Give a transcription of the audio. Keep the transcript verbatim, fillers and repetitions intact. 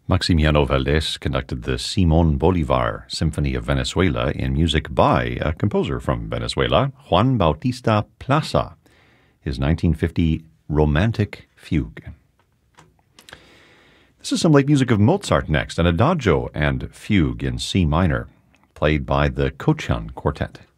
Maximiano Valdés conducted the Simón Bolívar Symphony of Venezuela in music by a composer from Venezuela, Juan Bautista Plaza, his nineteen fifty Romantic Fugue. This is some late music of Mozart next, an adagio and fugue in C minor, played by the Cochan Quartet.